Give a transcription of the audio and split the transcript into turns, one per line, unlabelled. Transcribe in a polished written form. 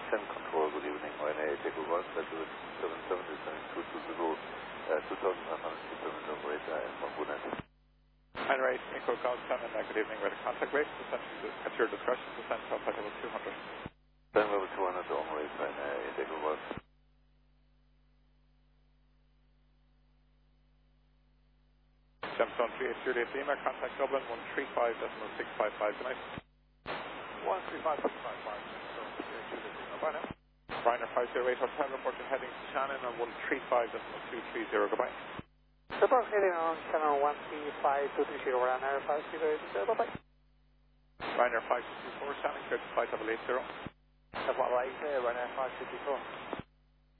Descent control, good evening. Ryanair Echo Golf, Delta 77 descending 220, 2,500 determined operator and component.
Ryanair Echo Golf 7, good evening. Weather contact rate, descent at your discretion, descent to flight level 200.
Descent level 200 to operate Ryanair Echo Golf.
Gemstone 38 Juliet Lima, contact Dublin 135.655 tonight.
135.655, Gemstone 38 Juliet Lima, bye now.
Ryanair 508 Hotel reporting heading to Shannon on 135.230, goodbye.
Report heading on channel 135.230, Ryanair 508, bye-bye.
Ryanair 554 Shannon, cleared to flight level 80.
That's what right, Ryanair 554.